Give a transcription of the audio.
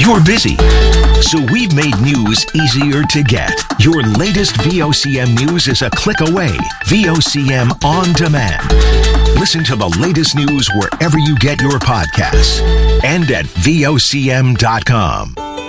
You're busy. So we've made news easier to get. Your latest VOCM news is a click away. VOCM On Demand. Listen to the latest news wherever you get your podcasts and at VOCM.com.